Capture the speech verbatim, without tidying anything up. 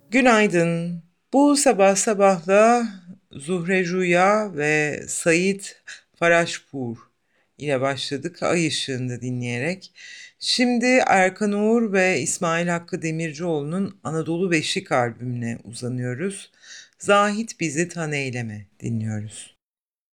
Günaydın. Bu sabah sabahla Zuhre Rüya ve Sait Faraşpur ile başladık Ay Işığında dinleyerek. Şimdi Erkan Oğur ve İsmail Hakkı Demircioğlu'nun Anadolu Beşik albümüne uzanıyoruz. Zahit Bizi Tan Eyleme dinliyoruz.